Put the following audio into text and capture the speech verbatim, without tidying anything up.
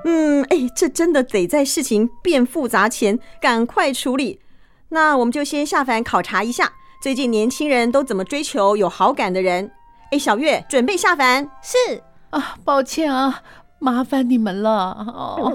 嗯，哎，这真的得在事情变复杂前赶快处理。那我们就先下凡考察一下，最近年轻人都怎么追求有好感的人。哎，小月准备下凡。 是啊，抱歉啊，麻烦你们了。哦，